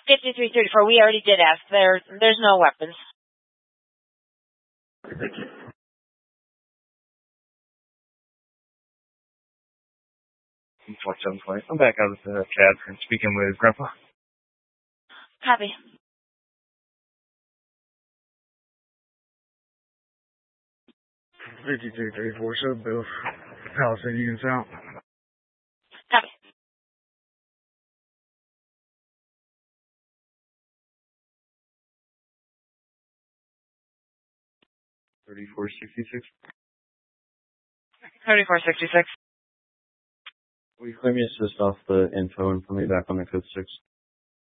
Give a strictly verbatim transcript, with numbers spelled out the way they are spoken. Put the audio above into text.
fifty-three thirty-four, we already did ask. There, there's no weapons. Watch seven twenty. I'm back out with uh, Chad and speaking with Grandpa. Copy. fifty-three thirty-four, sub Bill. Palisade units out. Copy. thirty-four sixty-six. thirty-four sixty-six. Will you claim me assist off the info and put me back on the code six?